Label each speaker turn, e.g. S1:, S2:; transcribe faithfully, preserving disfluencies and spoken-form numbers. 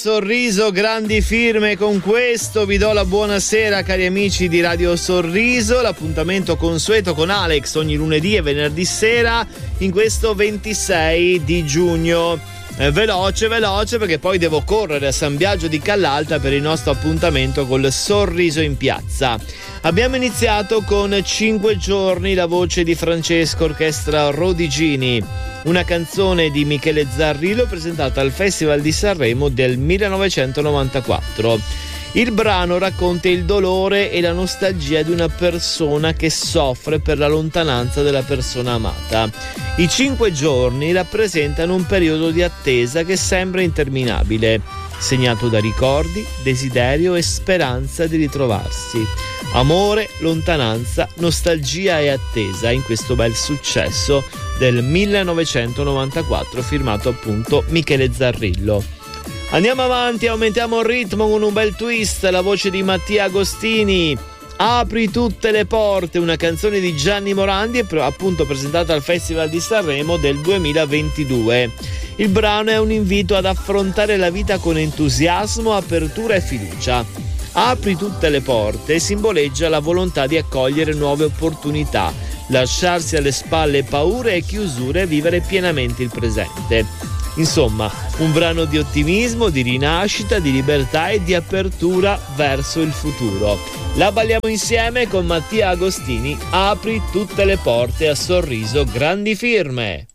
S1: Sorriso, grandi firme. Con questo vi do la buonasera, cari amici di Radio Sorriso. L'appuntamento consueto con Alex ogni lunedì e venerdì sera in questo ventisei di giugno. Eh, veloce veloce perché poi devo correre a San Biagio di Callalta per il nostro appuntamento col Sorriso in piazza. Abbiamo iniziato con Cinque giorni, la voce di Francesco, orchestra Rodigini, una canzone di Michele Zarrillo presentata al Festival di Sanremo del millenovecentonovantaquattro. Il brano racconta il dolore e la nostalgia di una persona che soffre per la lontananza della persona amata. I cinque giorni rappresentano un periodo di attesa che sembra interminabile, segnato da ricordi, desiderio e speranza di ritrovarsi. Amore, lontananza, nostalgia e attesa in questo bel successo del millenovecentonovantaquattro firmato appunto Michele Zarrillo. Andiamo avanti, aumentiamo il ritmo con un bel twist, la voce di Mattia Agostini. Apri tutte le porte, una canzone di Gianni Morandi appunto presentata al Festival di Sanremo del duemilaventidue. Il brano è un invito ad affrontare la vita con entusiasmo, apertura e fiducia. Apri tutte le porte simboleggia la volontà di accogliere nuove opportunità, lasciarsi alle spalle paure e chiusure e vivere pienamente il presente. Insomma, un brano di ottimismo, di rinascita, di libertà e di apertura verso il futuro. La balliamo insieme con Mattia Agostini. Apri tutte le porte a Sorriso, grandi firme.